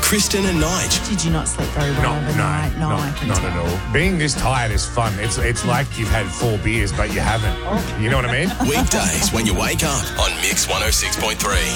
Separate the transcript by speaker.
Speaker 1: Kristen and Nige.
Speaker 2: Did you not sleep very well overnight? No, I can
Speaker 3: not
Speaker 2: tell.
Speaker 3: at all. Being this tired is fun. It's like you've had 4 beers, but you haven't. You know what I mean?
Speaker 1: Weekdays when you wake up on Mix 106.3.